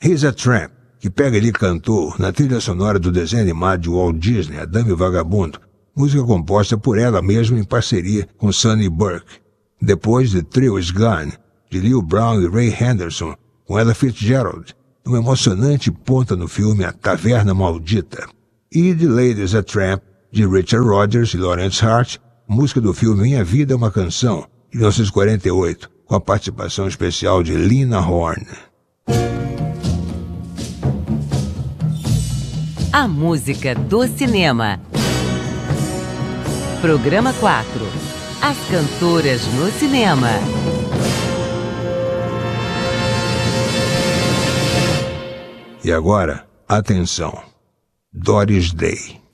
He's a Tramp, que Peggy cantou na trilha sonora do desenho animado de Walt Disney, A Dama e o Vagabundo, música composta por ela mesma em parceria com Sonny Burke. Depois, The Thrill Is Gone, de Lil Brown e Ray Henderson, com Ella Fitzgerald, uma emocionante ponta no filme A Taverna Maldita. E The Lady's a Tramp, de Richard Rodgers e Lawrence Hart, música do filme Minha Vida é uma Canção, de 1948, com a participação especial de Lena Horne. A música do cinema. Programa 4. As cantoras no cinema. E agora, atenção. Doris Day.